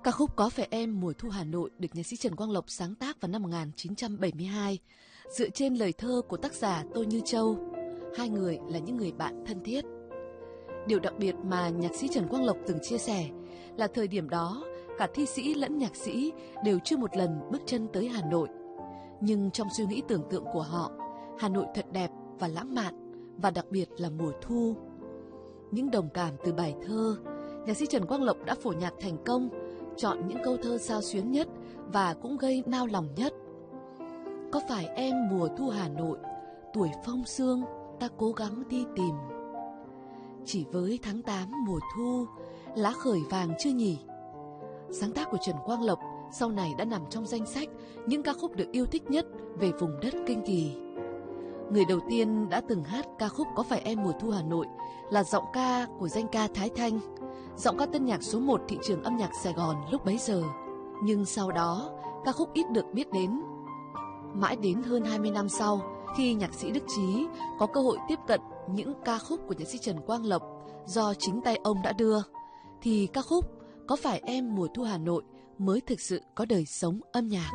Ca khúc Có Phải Em Mùa Thu Hà Nội được nhạc sĩ Trần Quang Lộc sáng tác vào năm 1972, dựa trên lời thơ của tác giả Tô Như Châu. Hai người là những người bạn thân thiết. Điều đặc biệt mà nhạc sĩ Trần Quang Lộc từng chia sẻ là thời điểm đó, cả thi sĩ lẫn nhạc sĩ đều chưa một lần bước chân tới Hà Nội. Nhưng trong suy nghĩ tưởng tượng của họ, Hà Nội thật đẹp và lãng mạn, và đặc biệt là mùa thu. Những đồng cảm từ bài thơ, nhạc sĩ Trần Quang Lộc đã phổ nhạc thành công, chọn những câu thơ xao xuyến nhất và cũng gây nao lòng nhất. Có phải em mùa thu Hà Nội, tuổi phong sương ta cố gắng đi tìm. Chỉ với tháng 8 mùa thu, lá khởi vàng chưa nhỉ? Sáng tác của Trần Quang Lộc sau này đã nằm trong danh sách những ca khúc được yêu thích nhất về vùng đất Kinh Kỳ. Người đầu tiên đã từng hát ca khúc Có Phải Em Mùa Thu Hà Nội là giọng ca của danh ca Thái Thanh, giọng ca tân nhạc số 1 thị trường âm nhạc Sài Gòn lúc bấy giờ. Nhưng sau đó, ca khúc ít được biết đến. Mãi đến hơn 20 năm sau, khi nhạc sĩ Đức Chí có cơ hội tiếp cận những ca khúc của nhạc sĩ Trần Quang Lộc do chính tay ông đã đưa, thì ca khúc Có Phải Em Mùa Thu Hà Nội mới thực sự có đời sống âm nhạc.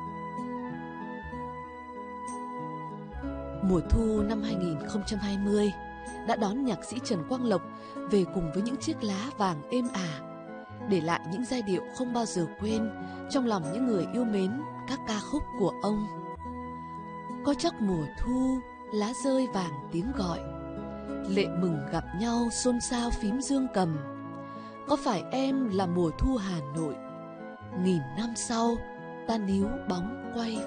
Mùa thu năm 2020 đã đón nhạc sĩ Trần Quang Lộc về cùng với những chiếc lá vàng êm ả, để lại những giai điệu không bao giờ quên trong lòng những người yêu mến các ca khúc của ông. Có chắc mùa thu, lá rơi vàng tiếng gọi, lệ mừng gặp nhau xôn xao phím dương cầm. Có phải em là mùa thu Hà Nội, nghìn năm sau ta níu bóng quay